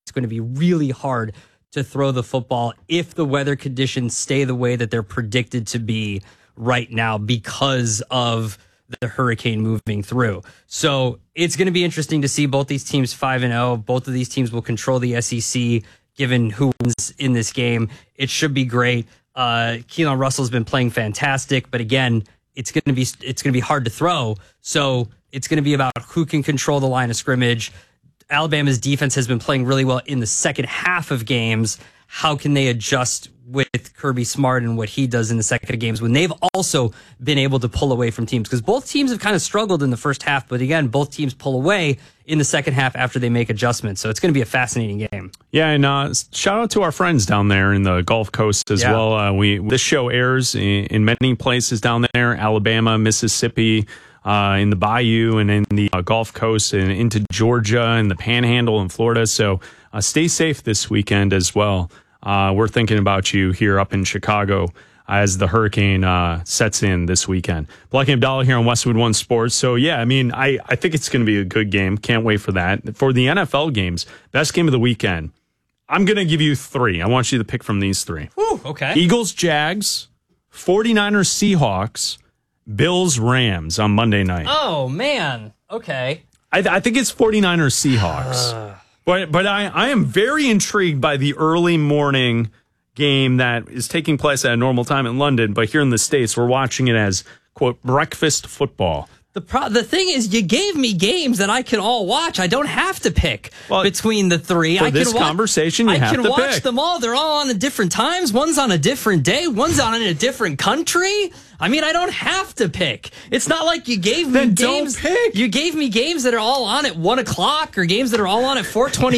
it's going to be really hard to throw the football if the weather conditions stay the way that they're predicted to be right now because of the hurricane moving through. So it's going to be interesting to see both these teams 5-0. Both of these teams will control the SEC given who wins in this game. It should be great. Keelan Russell's been playing fantastic, but again, it's going to be hard to throw. So it's going to be about who can control the line of scrimmage. Alabama's defense has been playing really well in the second half of games. How can they adjust with Kirby Smart and what he does in the second of games when they've also been able to pull away from teams? Because both teams have kind of struggled in the first half, but again, both teams pull away in the second half after they make adjustments. So it's going to be a fascinating game. Yeah, and shout out to our friends down there in the Gulf Coast as well. This show airs in many places down there, Alabama, Mississippi, in the Bayou and in the Gulf Coast and into Georgia and the Panhandle in Florida. So stay safe this weekend as well. We're thinking about you here up in Chicago as the hurricane sets in this weekend. Black and Abdallah here on Westwood One Sports. So, yeah, I mean, I think it's going to be a good game. Can't wait for that. For the NFL games, best game of the weekend, I'm going to give you 3. I want you to pick from these 3. Ooh, okay. Eagles, Jags, 49ers, Seahawks, Bills, Rams on Monday night. Oh, man. Okay. I think it's 49ers, Seahawks. But I am very intrigued by the early morning game that is taking place at a normal time in London, but here in the States, we're watching it as, quote, breakfast football. The thing is, you gave me games that I can all watch. I don't have to pick between the 3. For this conversation, you have to pick. I can watch them all. They're all on at different times. One's on a different day. One's on in a different country. I mean, I don't have to pick. It's not like you gave me games. Don't pick. You gave me games that are all on at 1 o'clock or games that are all on at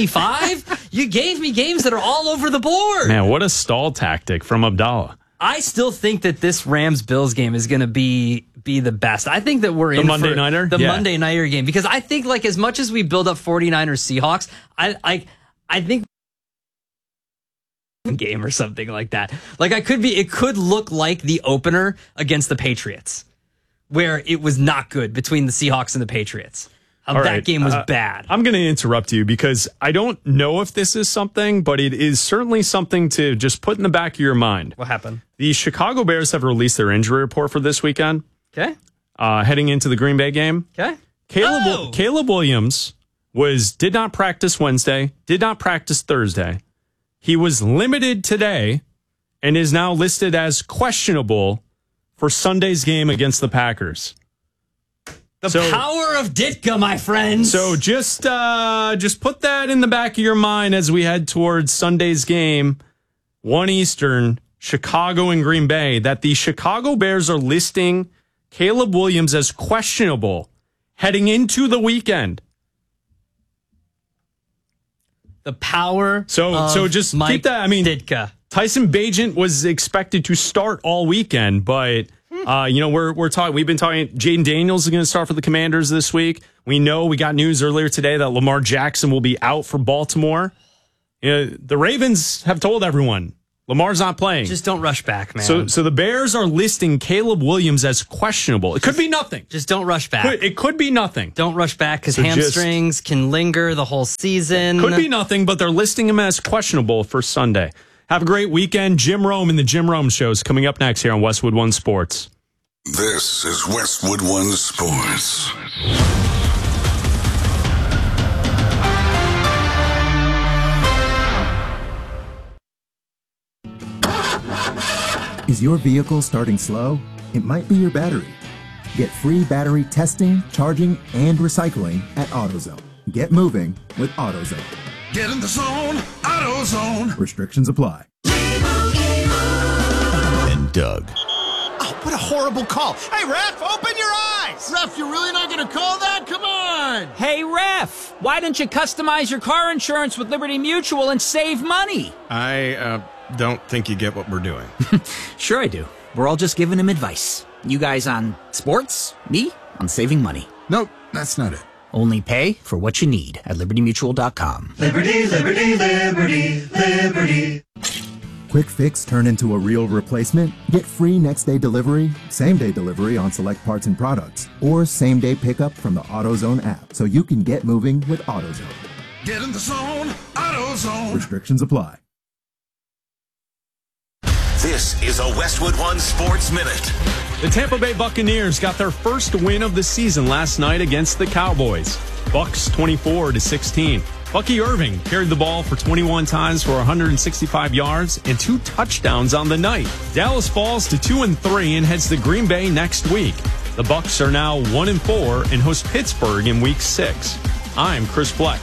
4:25. You gave me games that are all over the board. Man, what a stall tactic from Abdallah. I still think that this Rams-Bills game is going to be the best. I think that we're in Monday nighter? The Monday nighter game, because I think, like, as much as we build up 49ers Seahawks, I think game or something like that. Like, it could look like the opener against the Patriots, where it was not good between the Seahawks and the Patriots. That game was bad. I'm going to interrupt you because I don't know if this is something, but it is certainly something to just put in the back of your mind. What happened? The Chicago Bears have released their injury report for this weekend. Okay. Heading into the Green Bay game. Okay. Caleb Williams did not practice Wednesday, did not practice Thursday. He was limited today and is now listed as questionable for Sunday's game against the Packers. The power of Ditka, my friends. So just put that in the back of your mind as we head towards Sunday's game, 1 Eastern, Chicago and Green Bay, that the Chicago Bears are listing Caleb Williams as questionable heading into the weekend. The power so just Mike keep that. I mean, Ditka. Tyson Bagent was expected to start all weekend, but we're talking. We've been talking. Jaden Daniels is going to start for the Commanders this week. We got news earlier today that Lamar Jackson will be out for Baltimore. The Ravens have told everyone Lamar's not playing. Just don't rush back, man. So the Bears are listing Caleb Williams as questionable. It could be nothing. Just don't rush back. It could be nothing. Don't rush back because hamstrings can linger the whole season. Could be nothing, but they're listing him as questionable for Sunday. Have a great weekend. Jim Rome and the Jim Rome Show is coming up next here on Westwood One Sports. This is Westwood One Sports. Is your vehicle starting slow? It might be your battery. Get free battery testing, charging, and recycling at AutoZone. Get moving with AutoZone. Get in the zone, AutoZone. Restrictions apply. And Doug. Oh, what a horrible call. Hey, ref, open your eyes. Ref, you're really not going to call that? Come on. Hey, ref, why don't you customize your car insurance with Liberty Mutual and save money? I don't think you get what we're doing. Sure I do. We're all just giving him advice. You guys on sports, me on saving money. Nope, that's not it. Only pay for what you need at LibertyMutual.com. Liberty, liberty, liberty, liberty. Quick fix turn into a real replacement? Get free next day delivery, same day delivery on select parts and products, or same day pickup from the AutoZone app so you can get moving with AutoZone. Get in the zone, AutoZone. Restrictions apply. This is a Westwood One Sports Minute. The Tampa Bay Buccaneers got their first win of the season last night against the Cowboys. Bucs 24-16. Bucky Irving carried the ball for 21 times for 165 yards and 2 touchdowns on the night. Dallas falls to 2-3 and heads to Green Bay next week. The Bucs are now 1-4 and host Pittsburgh in Week 6. I'm Chris Fleck.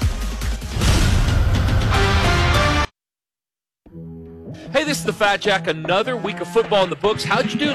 Hey, this is the Fat Jack. Another week of football in the books. How'd you do